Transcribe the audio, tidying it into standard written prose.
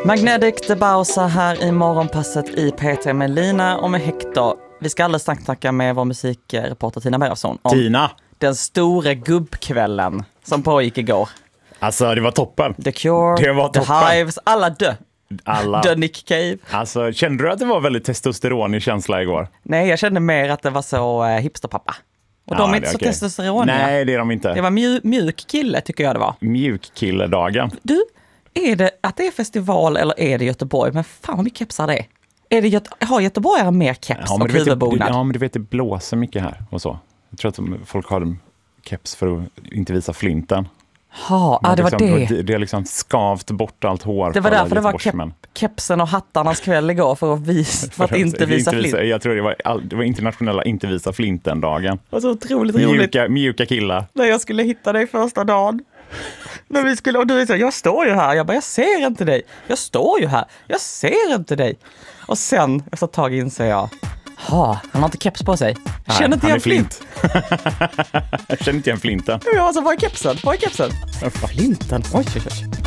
Magnetic de Bausa här i morgonpasset i P3 med Lina och med Hector. Vi ska alldeles strax snacka med vår musikreporter Tina Bergson om Tina! Den stora gubbkvällen som pågick igår. Alltså det var toppen. The Cure, Det var The toppen. Hives, alla dö Nick Cave. Alltså kände du att det var väldigt testosteronig känsla igår? Nej, jag kände mer att det var så hipsterpappa. Och de är inte så okej. testosteroniga. Nej, det är de inte. Det var mjuk kille tycker jag det var. Mjukkilledagen. Du, är det att det är festival eller är det Göteborg? Men fan vad mycket kepsar det är. Har göteborgare mer keps och huvudbonad? Ja, men du vet det blåser mycket här och så. Jag tror att folk har keps för att inte visa flinten. Ja, det var det. Det är liksom skavt bort allt hår. Det var därför det var kepsen och hattarnas kväll igår för att inte visa flint. Jag tror det var internationella inte visa flinten-dagen. Det var så otroligt roligt. Mjuka killar. När jag skulle hitta dig första dagen. Och du sa, jag står ju här. Jag bara, jag ser inte dig. Jag står ju här. Jag ser inte dig. Och sen, efter ett tag inser jag, han har inte keps på sig. Känner inte igen flint. Jag känner inte igen flinten. Jag var så, var är kepsen? Flinten? Oj.